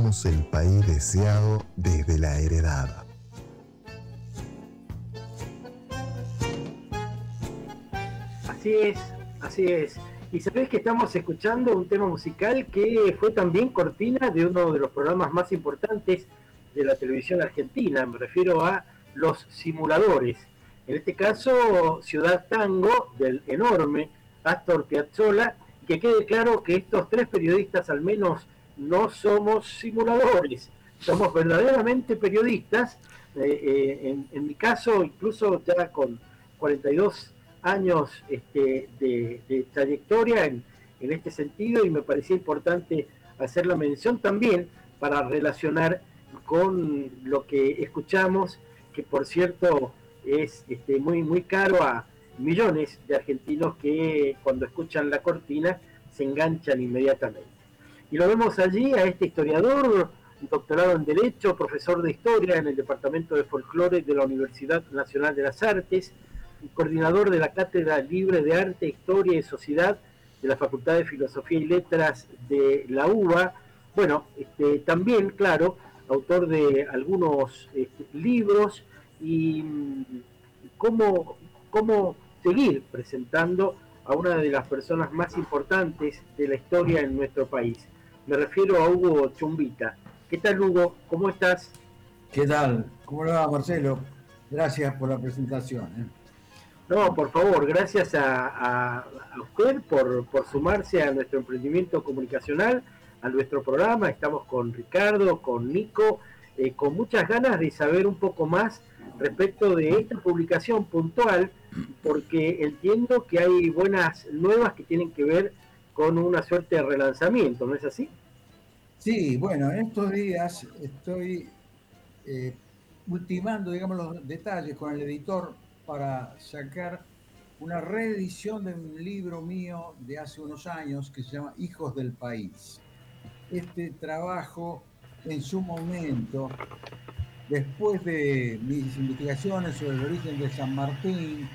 somos el país deseado desde la heredad. Así es, así es. Y sabés que estamos escuchando un tema musical que fue también cortina de uno de los programas más importantes de la televisión argentina. Me refiero a Los Simuladores. En este caso, Ciudad Tango, del enorme Astor Piazzolla. Que quede claro que estos tres periodistas al menos no somos simuladores, somos verdaderamente periodistas. En mi caso, incluso ya con 42 años de trayectoria en este sentido, y me parecía importante hacer la mención también para relacionar con lo que escuchamos, que por cierto es muy caro a millones de argentinos que cuando escuchan la cortina se enganchan inmediatamente. Y lo vemos allí a este historiador, doctorado en Derecho, profesor de Historia en el Departamento de Folclore de la Universidad Nacional de las Artes, coordinador de la Cátedra Libre de Arte, Historia y Sociedad de la Facultad de Filosofía y Letras de la UBA. Bueno, también, claro, autor de algunos libros y cómo seguir presentando a una de las personas más importantes de la historia en nuestro país. Me refiero a Hugo Chumbita. ¿Qué tal, Hugo? ¿Cómo estás? ¿Qué tal? ¿Cómo le va, Marcelo? Gracias por la presentación. No, por favor, gracias a usted por sumarse a nuestro emprendimiento comunicacional, a nuestro programa. Estamos con Ricardo, con Nico, con muchas ganas de saber un poco más respecto de esta publicación puntual, porque entiendo que hay buenas nuevas que tienen que ver con una suerte de relanzamiento, ¿no es así? Sí, bueno, en estos días estoy ultimando, digamos, los detalles con el editor para sacar una reedición de un libro mío de hace unos años que se llama Hijos del País. Este trabajo, en su momento, después de mis investigaciones sobre el origen de San Martín,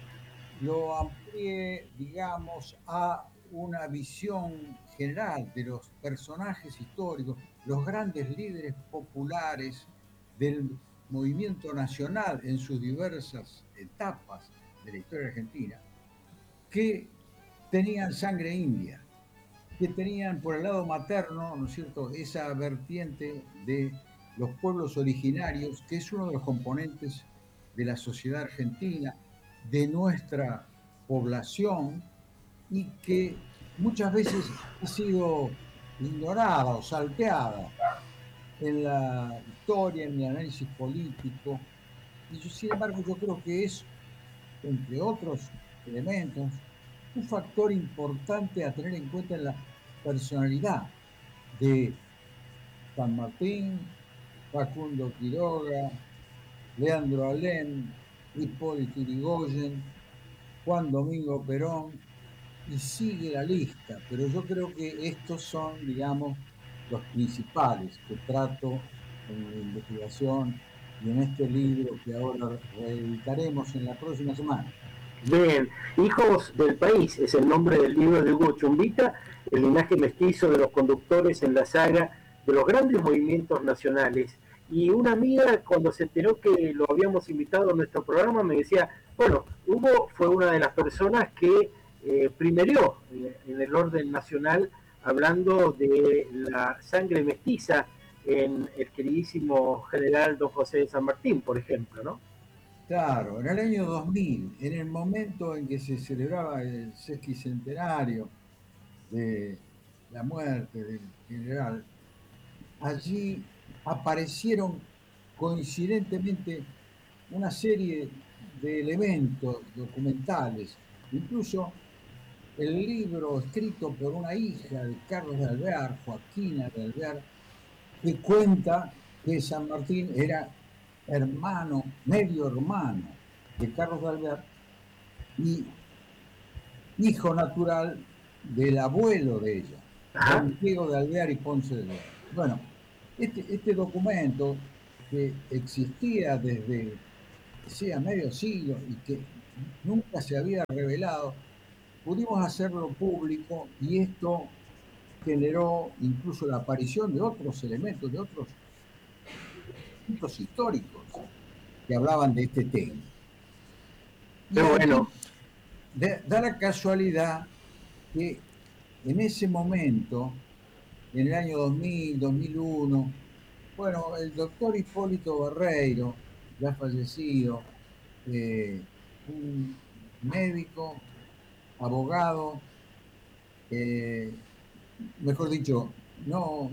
lo amplié, digamos, a una visión general de los personajes históricos, los grandes líderes populares del movimiento nacional en sus diversas etapas de la historia argentina, que tenían sangre india, que tenían por el lado materno, ¿no es cierto?, esa vertiente de los pueblos originarios, que es uno de los componentes de la sociedad argentina, de nuestra población, y que muchas veces ha sido ignorada o salteada en la historia, en el análisis político. Y yo, sin embargo, yo creo que es, entre otros elementos, un factor importante a tener en cuenta en la personalidad de San Martín, Facundo Quiroga, Leandro Alem, Hipólito Yrigoyen, Juan Domingo Perón, y sigue la lista, pero yo creo que estos son, digamos, los principales que trato en la investigación y en este libro que ahora reeditaremos en la próxima semana. Bien, Hijos del País es el nombre del libro de Hugo Chumbita, el linaje mestizo de los conductores en la saga de los grandes movimientos nacionales. Y una amiga, cuando se enteró que lo habíamos invitado a nuestro programa, me decía, bueno, Hugo fue una de las personas que primerió en el orden nacional, hablando de la sangre mestiza en el queridísimo general don José de San Martín, por ejemplo, ¿no? Claro, en el año 2000, en el momento en que se celebraba el sesquicentenario de la muerte del general, allí aparecieron coincidentemente una serie de elementos documentales, incluso el libro escrito por una hija de Carlos de Alvear, Joaquina de Alvear, que cuenta que San Martín era hermano, medio hermano de Carlos de Alvear y hijo natural del abuelo de ella, Ajá. don Diego de Alvear y Ponce de León. Bueno, este documento que existía desde, decía, medio siglo y que nunca se había revelado, pudimos hacerlo público y esto generó incluso la aparición de otros elementos, de otros puntos históricos que hablaban de este tema. Qué Y aquí bueno. da la casualidad que en ese momento, en el año 2000, 2001, bueno, el doctor Hipólito Barreiro, ya fallecido, un médico, abogado, mejor dicho, no,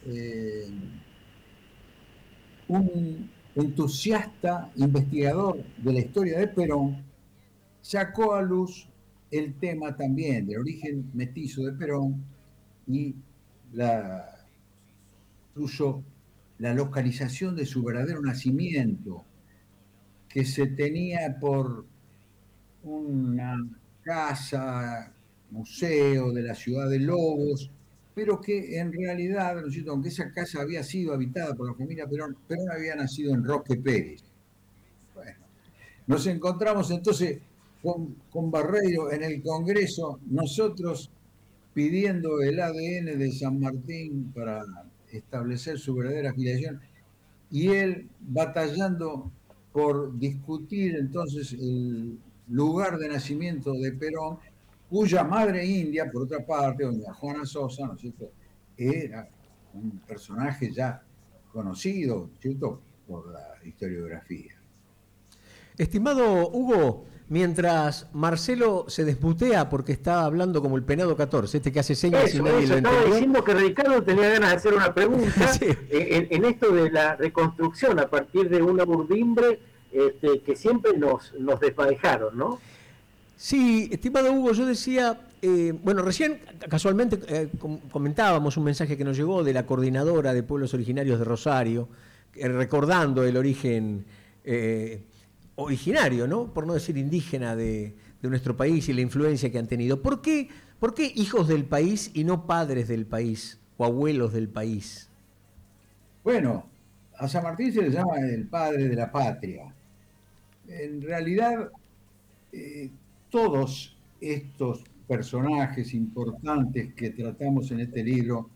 un entusiasta investigador de la historia de Perón, sacó a luz el tema también del origen mestizo de Perón y incluso la localización de su verdadero nacimiento, que se tenía por una casa, museo de la ciudad de Lobos, pero que en realidad, ¿no es cierto?, aunque esa casa había sido habitada por la familia Perón, Perón había nacido en Roque Pérez. Bueno, nos encontramos entonces con Barreiro en el Congreso, nosotros pidiendo el ADN de San Martín para establecer su verdadera afiliación, y él batallando por discutir entonces el lugar de nacimiento de Perón, cuya madre india, por otra parte, doña Juana Sosa, ¿no es cierto?, era un personaje ya conocido, ¿cierto?, por la historiografía. Estimado Hugo, mientras Marcelo se desmutea porque está hablando como el penado 14, este que hace señas y nadie lo Estaba entendió. diciendo que Ricardo tenía ganas de hacer una pregunta Sí. en esto de la reconstrucción a partir de una urdimbre que siempre nos desmadejaron, ¿no? Sí, estimado Hugo, yo decía, bueno, recién casualmente comentábamos un mensaje que nos llegó de la coordinadora de pueblos originarios de Rosario, recordando el origen originario, ¿no? Por no decir indígena de nuestro país y la influencia que han tenido. ¿Por qué hijos del país y no padres del país o abuelos del país? Bueno, a San Martín se le llama el padre de la patria. En realidad, todos estos personajes importantes que tratamos en este libro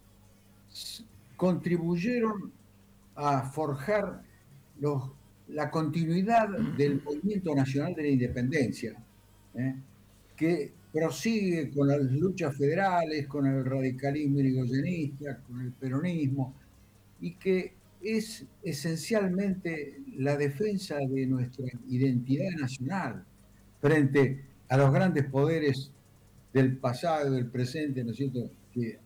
contribuyeron a forjar la continuidad del movimiento nacional de la independencia, que prosigue con las luchas federales, con el radicalismo irigoyenista, con el peronismo, y que es esencialmente la defensa de nuestra identidad nacional frente a los grandes poderes del pasado y del presente, ¿no es cierto?, que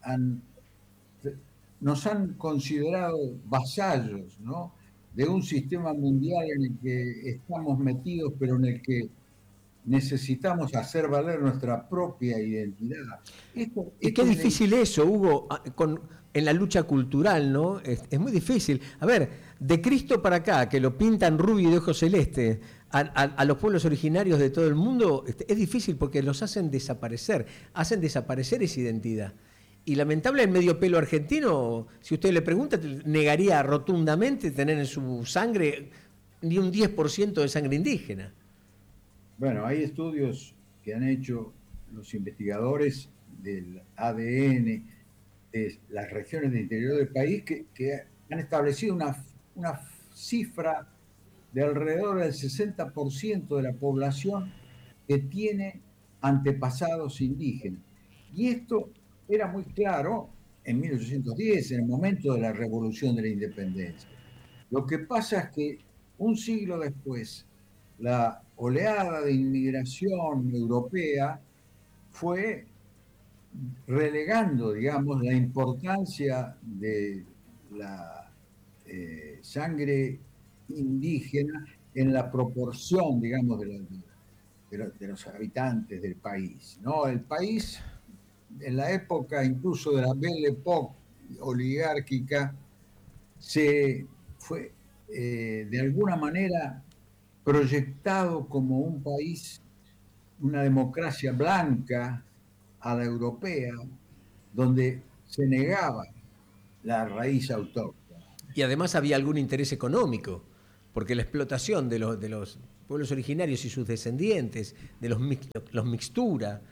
nos han considerado vasallos, ¿no?, de un sistema mundial en el que estamos metidos, pero en el que necesitamos hacer valer nuestra propia identidad. Y qué difícil eso, Hugo, en la lucha cultural, ¿no? Es muy difícil. A ver, de Cristo para acá, que lo pintan rubio y de ojos celeste, a los pueblos originarios de todo el mundo, es difícil porque los hacen desaparecer esa identidad. Y lamentable el medio pelo argentino, si usted le pregunta, negaría rotundamente tener en su sangre ni un 10% de sangre indígena. Bueno, hay estudios que han hecho los investigadores del ADN de las regiones del interior del país que han establecido una cifra de alrededor del 60% de la población que tiene antepasados indígenas. Y esto era muy claro en 1810, en el momento de la Revolución de la Independencia. Lo que pasa es que un siglo después, la oleada de inmigración europea fue relegando, digamos, la importancia de la sangre indígena en la proporción, digamos, de los habitantes del país, ¿no? El país, en la época incluso de la Belle Époque oligárquica, se fue de alguna manera proyectado como un país, una democracia blanca a la europea, donde se negaba la raíz autóctona. Y además había algún interés económico, porque la explotación de los pueblos originarios y sus descendientes, de los mixtura,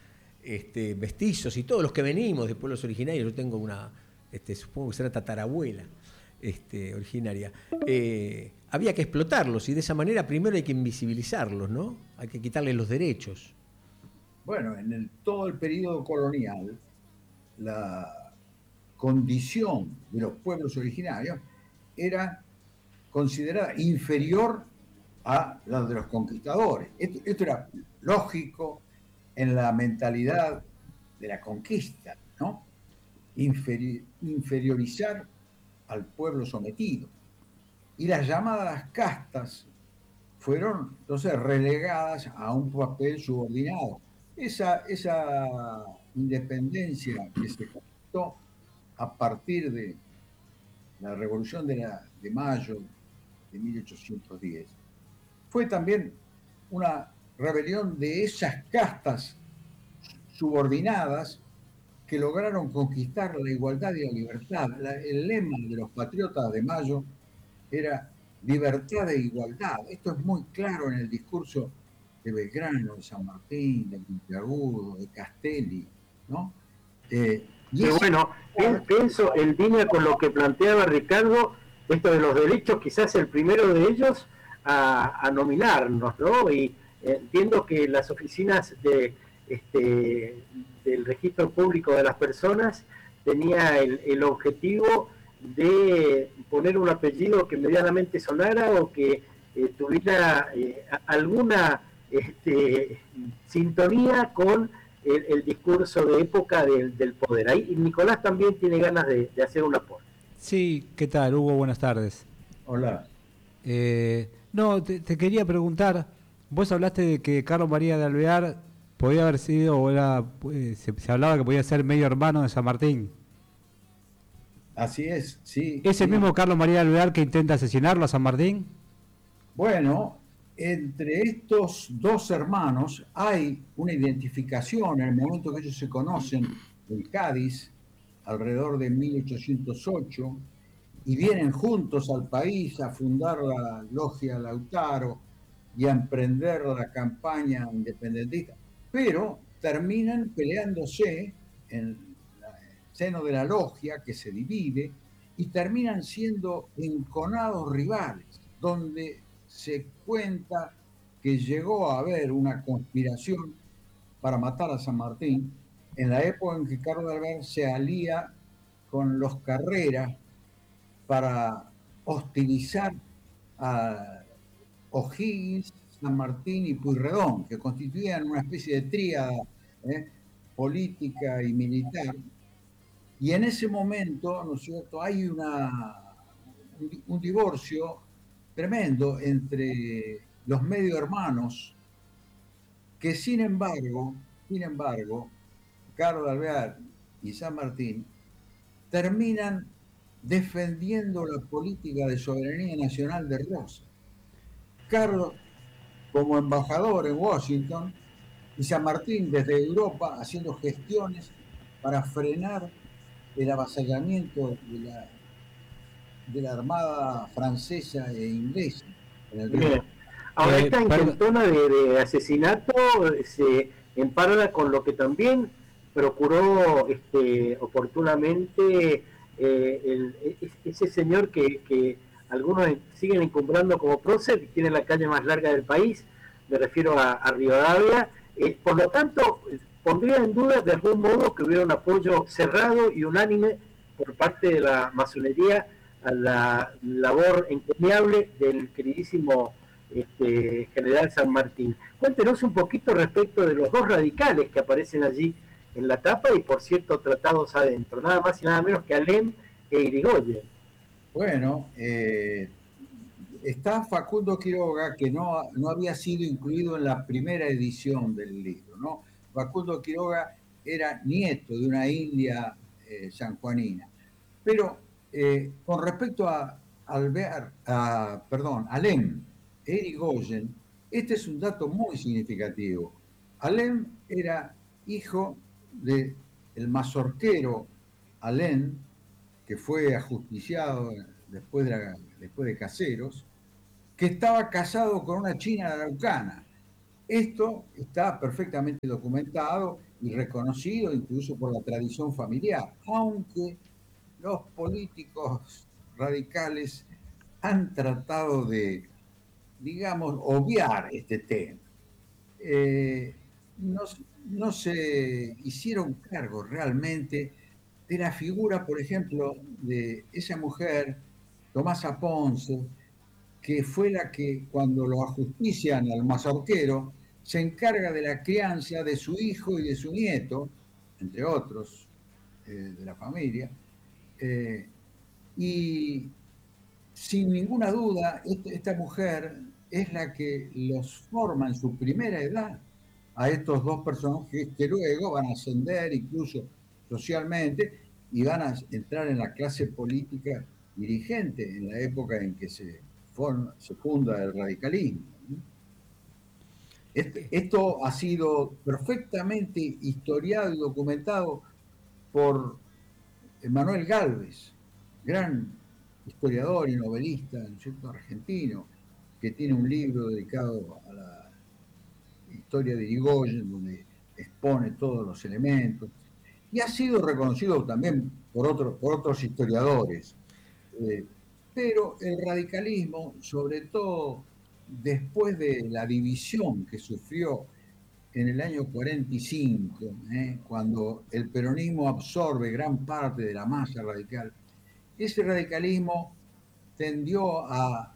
mestizos y todos los que venimos de pueblos originarios. Yo tengo supongo que será tatarabuela originaria. Había que explotarlos y de esa manera primero hay que invisibilizarlos, ¿no? Hay que quitarles los derechos. Bueno, en todo el periodo colonial, la condición de los pueblos originarios era considerada inferior a la de los conquistadores. Esto era lógico en la mentalidad de la conquista, ¿no? Inferiorizar al pueblo sometido. Y las llamadas castas fueron entonces relegadas a un papel subordinado. Esa independencia que se conquistó a partir de la Revolución de Mayo de 1810 fue también una rebelión de esas castas subordinadas que lograron conquistar la igualdad y la libertad. El lema de los patriotas de Mayo era libertad e igualdad. Esto es muy claro en el discurso de Belgrano, de San Martín, de Monteagudo, de Castelli, ¿no? Bueno, pienso en línea con lo que planteaba Ricardo, esto de los derechos, quizás el primero de ellos a nominarnos, ¿no? Y entiendo que las oficinas del registro público de las personas tenía el objetivo de poner un apellido que medianamente sonara o que tuviera alguna sintonía con el discurso de época del poder. Ahí Nicolás también tiene ganas de hacer un aporte. Sí, ¿qué tal, Hugo? Buenas tardes. Hola. No, te quería preguntar, vos hablaste de que Carlos María de Alvear podía haber sido, o era, se hablaba que podía ser medio hermano de San Martín. Así es, sí. ¿Es el mismo Carlos María de Alvear que intenta asesinarlo a San Martín? Bueno, entre estos dos hermanos hay una identificación en el momento que ellos se conocen en Cádiz, alrededor de 1808, y vienen juntos al país a fundar la Logia Lautaro y a emprender la campaña independentista, pero terminan peleándose en el seno de la logia, que se divide, y terminan siendo enconados rivales, donde se cuenta que llegó a haber una conspiración para matar a San Martín en la época en que Carlos de Alvear se alía con los Carrera para hostilizar a O'Higgins, San Martín y Pueyrredón, que constituían una especie de tríada política y militar. Y en ese momento, ¿no es cierto?, hay un divorcio tremendo entre los medio hermanos que sin embargo, Carlos de Alvear y San Martín terminan defendiendo la política de soberanía nacional de Rosa. Carlos como embajador en Washington y San Martín desde Europa haciendo gestiones para frenar el avasallamiento de la armada francesa e inglesa en el río. Ahora esta intentona de asesinato se empara con lo que también procuró oportunamente ese señor que algunos siguen encumbrando como prócer, que tiene la calle más larga del país, me refiero a Rivadavia. Por lo tanto, pondría en duda de algún modo que hubiera un apoyo cerrado y unánime por parte de la masonería a la labor encomiable del queridísimo general San Martín. Cuéntenos un poquito respecto de los dos radicales que aparecen allí en la tapa y por cierto tratados adentro, nada más y nada menos que Alem e Irigoyen. Bueno, está Facundo Quiroga, que no había sido incluido en la primera edición del libro, ¿no? Facundo Quiroga era nieto de una india sanjuanina. Pero con respecto a Alem e Irigoyen, este es un dato muy significativo. Alem era hijo del mazorquero Alem, que fue ajusticiado después de Caseros, que estaba casado con una china araucana. Esto está perfectamente documentado y reconocido incluso por la tradición familiar, aunque los políticos radicales han tratado de, digamos, obviar este tema. No, no se hicieron cargo realmente de la figura, por ejemplo, de esa mujer, Tomasa Ponce, que fue la que cuando lo ajustician al mazorquero, se encarga de la crianza de su hijo y de su nieto, entre otros, de la familia, y sin ninguna duda, esta mujer es la que los forma en su primera edad a estos dos personajes que luego van a ascender incluso socialmente y van a entrar en la clase política dirigente en la época en que se funda el radicalismo. Esto ha sido perfectamente historiado y documentado por Manuel Gálvez, gran historiador y novelista, ¿no es cierto?, argentino, que tiene un libro dedicado a la historia de Irigoyen, donde expone todos los elementos, y ha sido reconocido también por otros historiadores. Pero el radicalismo, sobre todo después de la división que sufrió en el año 45, cuando el peronismo absorbe gran parte de la masa radical, ese radicalismo tendió a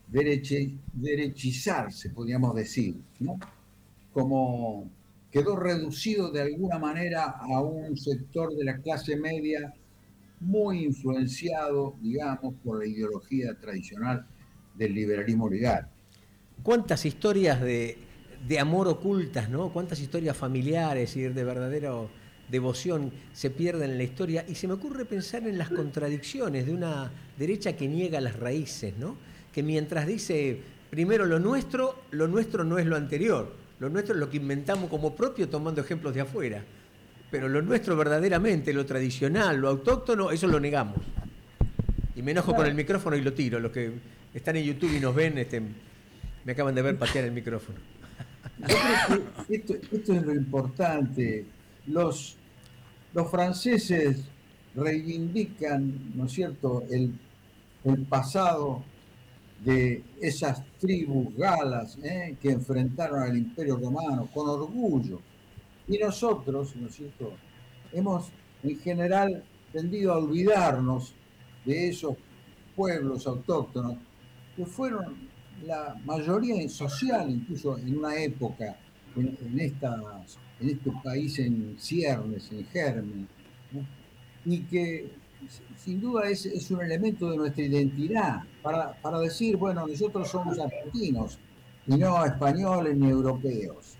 derechizarse, podríamos decir, ¿no? Como quedó reducido de alguna manera a un sector de la clase media muy influenciado, digamos, por la ideología tradicional del liberalismo legal. ¿Cuántas historias de amor ocultas, ¿no? ¿Cuántas historias familiares y de verdadera devoción se pierden en la historia? Y se me ocurre pensar en las contradicciones de una derecha que niega las raíces, ¿no? Que mientras dice, primero lo nuestro no es lo anterior. Lo nuestro es lo que inventamos como propio tomando ejemplos de afuera. Pero lo nuestro verdaderamente, lo tradicional, lo autóctono, eso lo negamos. Y me enojo con el micrófono y lo tiro. Los que están en YouTube y nos ven, me acaban de ver patear el micrófono. Yo creo que esto es lo importante. Los franceses reivindican, ¿no es cierto?, el pasado de esas tribus galas que enfrentaron al Imperio Romano con orgullo. Y nosotros, ¿no es cierto?, hemos en general tendido a olvidarnos de esos pueblos autóctonos que fueron la mayoría social, incluso en una época, en este país en ciernes, en germen, ¿no? Y que sin duda es un elemento de nuestra identidad, para decir, bueno, nosotros somos argentinos, y no españoles ni europeos,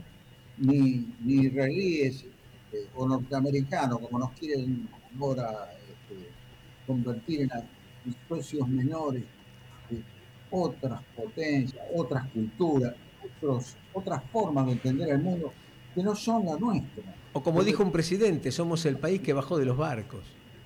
ni israelíes o norteamericanos, como nos quieren ahora convertir en socios menores de otras potencias, otras culturas, otras formas de entender el mundo que no son la nuestra. O como dijo un presidente, somos el país que bajó de los barcos.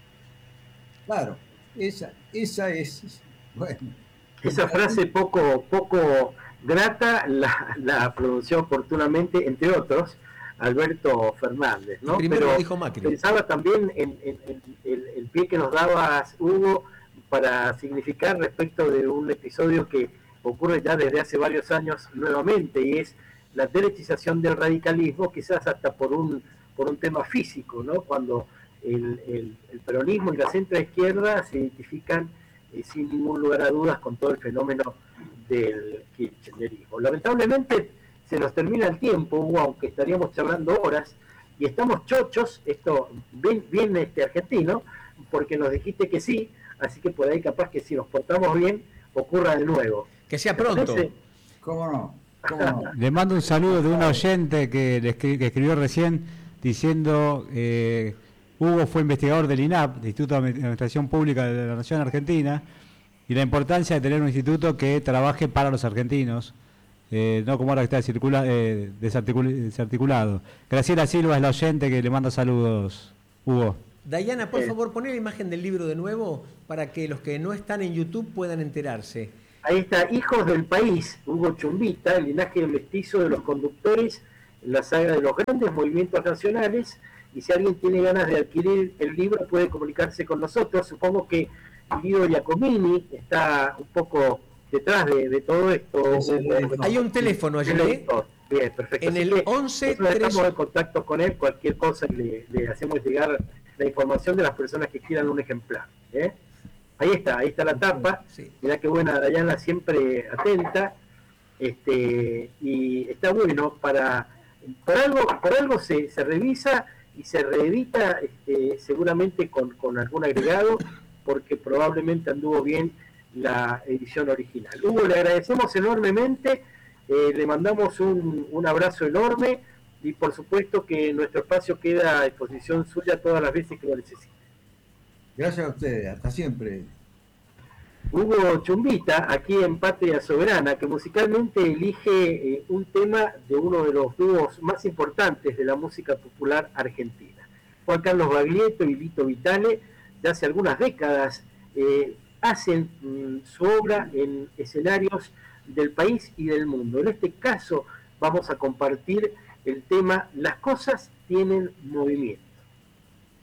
Claro, esa es, bueno. Esa frase poco grata la pronunció oportunamente, entre otros, Alberto Fernández, ¿no? Primero Pero lo dijo Macri. Pensaba también en el pie que nos dabas, Hugo, para significar respecto de un episodio que ocurre ya desde hace varios años nuevamente, y es la derechización del radicalismo, quizás hasta por un tema físico, ¿no? Cuando el peronismo y la centroizquierda se identifican sin ningún lugar a dudas con todo el fenómeno del kirchnerismo. Lamentablemente se nos termina el tiempo, Hugo, aunque estaríamos charlando horas, y estamos chochos, esto bien argentino, porque nos dijiste que sí, así que por ahí capaz que si nos portamos bien, ocurra de nuevo. Que sea pronto. ¿Cómo no? ¿Cómo no? Le mando un saludo de un oyente que escribió recién diciendo Hugo fue investigador del INAP, del Instituto de Administración Pública de la Nación Argentina, y la importancia de tener un instituto que trabaje para los argentinos, no como ahora que está desarticulado. Graciela Silva es la oyente que le manda saludos, Hugo. Dayana, por favor, poné la imagen del libro de nuevo para que los que no están en YouTube puedan enterarse. Ahí está, Hijos del País, Hugo Chumbita, el linaje mestizo de los conductores en la saga de los grandes movimientos nacionales. Y si alguien tiene ganas de adquirir el libro, puede comunicarse con nosotros. Supongo que Guido Giacomini está un poco detrás de todo esto. Hay un teléfono allí, Bien, perfecto. En el 11 estamos en contacto con él, cualquier cosa le hacemos llegar la información de las personas que quieran un ejemplar. Ahí está la tapa. Sí. Mirá qué buena, Dayana, siempre atenta. Y está bueno por algo se revisa y se reedita, seguramente con algún agregado, porque probablemente anduvo bien la edición original. Hugo, le agradecemos enormemente, le mandamos un abrazo enorme, y por supuesto que nuestro espacio queda a disposición suya todas las veces que lo necesite. Gracias a ustedes, hasta siempre. Hugo Chumbita, aquí en Patria Soberana, que musicalmente elige un tema de uno de los dúos más importantes de la música popular argentina. Juan Carlos Baglietto y Lito Vitale, de hace algunas décadas, hacen su obra en escenarios del país y del mundo. En este caso vamos a compartir el tema Las cosas tienen movimiento.